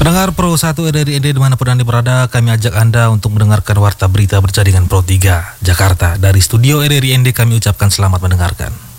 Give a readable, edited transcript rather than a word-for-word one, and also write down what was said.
Pendengar Pro 1 RRI dimanapun Anda berada, kami ajak Anda untuk mendengarkan Warta Berita Berjaringan Pro 3 Jakarta. Dari studio RRI ND kami ucapkan selamat mendengarkan.